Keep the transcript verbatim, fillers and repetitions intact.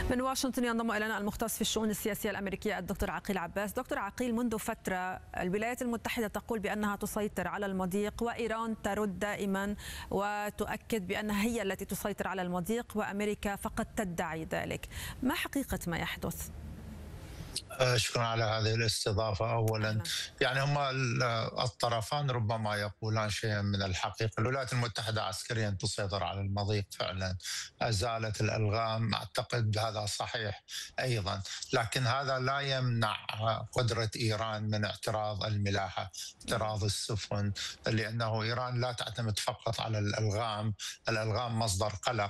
من واشنطن ينضم إلينا المختص في الشؤون السياسية الأمريكية الدكتور عقيل عباس. دكتور عقيل، منذ فترة الولايات المتحدة تقول بأنها تسيطر على المضيق، وإيران ترد دائما وتؤكد بأنها هي التي تسيطر على المضيق، وأمريكا فقط تدعي ذلك. ما حقيقة ما يحدث؟ شكرا على هذه الاستضافة. أولا أهلا. يعني هما الطرفان ربما يقولان شيئا من الحقيقة. الولايات المتحدة عسكريا تسيطر على المضيق فعلا، أزالت الألغام، أعتقد هذا صحيح أيضا، لكن هذا لا يمنع قدرة إيران من اعتراض الملاحة، اعتراض السفن، لأنه إيران لا تعتمد فقط على الألغام، الألغام مصدر قلق